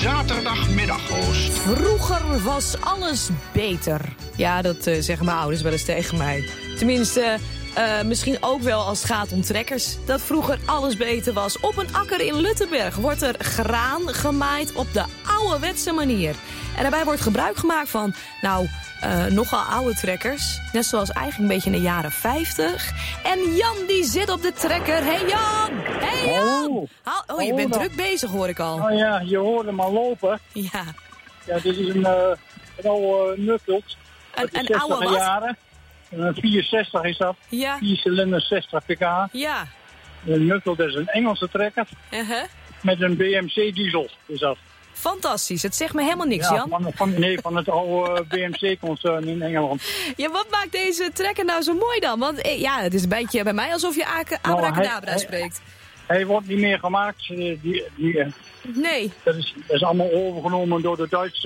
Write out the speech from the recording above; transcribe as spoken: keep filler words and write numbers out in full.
zaterdagmiddagoost. Vroeger was alles beter. Ja, dat uh, zeggen mijn ouders wel eens tegen mij. Tenminste, uh, misschien ook wel als het gaat om trekkers. Dat vroeger alles beter was. Op een akker in Luttenberg wordt er graan gemaaid op de ouderwetse manier. En daarbij wordt gebruik gemaakt van, nou, uh, nogal oude trekkers. Net zoals eigenlijk een beetje in de jaren vijftig. En Jan die zit op de trekker. Hé hey Jan! Hé hey Jan! Oh, oh, oh je bent oh, druk bezig, hoor ik al. Nou ja, je hoort hem al lopen. Ja. Ja, dit is een, uh, een oude Nuttelt. Een, een oude wat? Jaren. Een vierenzestig is dat. Ja. vier cilinder zestig pk. Ja. Een Nuttelt is een Engelse trekker. Uh-huh. Met een B M C diesel is dat. Fantastisch, het zegt me helemaal niks, ja, Jan. Van, van, nee, van het oude B M C-concern in Engeland. Ja, wat maakt deze trekker nou zo mooi dan? Want eh, ja, het is een beetje bij mij alsof je abracadabra nou, spreekt. Hij, hij wordt niet meer gemaakt. Die, die, Nee. dat, is, dat is allemaal overgenomen door de Duitsers.